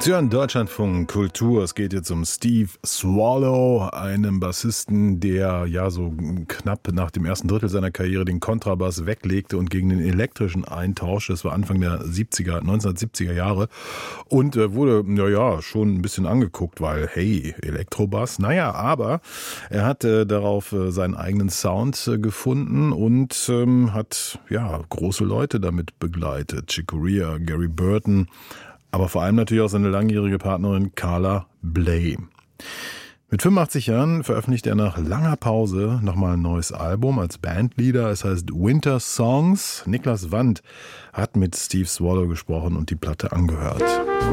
Sie hören Deutschlandfunk Kultur. Es geht jetzt um Steve Swallow, einem Bassisten, der ja so knapp nach dem ersten Drittel seiner Karriere den Kontrabass weglegte und gegen den elektrischen eintauschte. Das war Anfang der 1970er Jahre und wurde schon ein bisschen angeguckt, weil hey, Elektrobass. Aber er hat darauf seinen eigenen Sound gefunden und hat große Leute damit begleitet. Chick Corea, Gary Burton, aber vor allem natürlich auch seine langjährige Partnerin Carla Bley. Mit 85 Jahren veröffentlicht er nach langer Pause nochmal ein neues Album als Bandleader. Es heißt Winter Songs. Niklas Wandt hat mit Steve Swallow gesprochen und die Platte angehört.